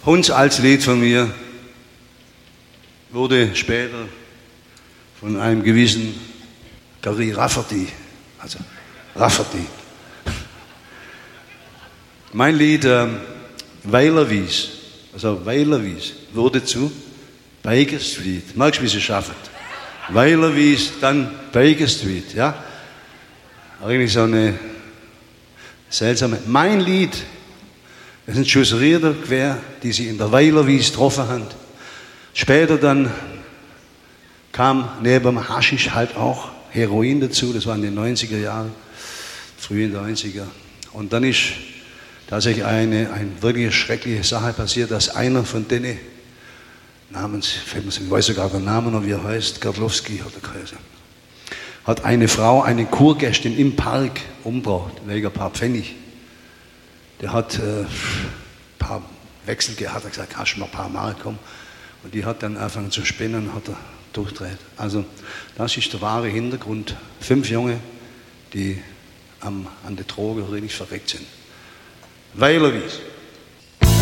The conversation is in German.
Hundsaltes Lied von mir wurde später von einem gewissen Gary Rafferty, also Rafferty. Mein Lied Weilerwies, also Weilerwies, wurde zu Baker Street. Magst du, wie sie schaffen? Weilerwies, dann Baker Street, ja? Eigentlich so eine seltsame. Mein Lied, das sind Schuss Rieder quer, die sie in der Weilerwies getroffen haben. Später dann kam neben dem Haschisch halt auch Heroin dazu, das waren die 90er Jahre, frühen 90er. Und dann ist tatsächlich eine wirklich schreckliche Sache passiert, dass einer von denen, ich weiß sogar den Namen noch, wie er heißt, Gardlowski hat er geheißen, hat eine Frau, eine Kurgästin im Park umgebracht, wegen ein paar Pfennig. Der hat ein paar Wechsel gehabt, hat gesagt, hast du noch ein paar Mark, komm. Und die hat dann angefangen zu spinnen, hat er durchdreht. Also das ist der wahre Hintergrund. 5 Junge, die an der Droge richtig verreckt sind. Weilerwies.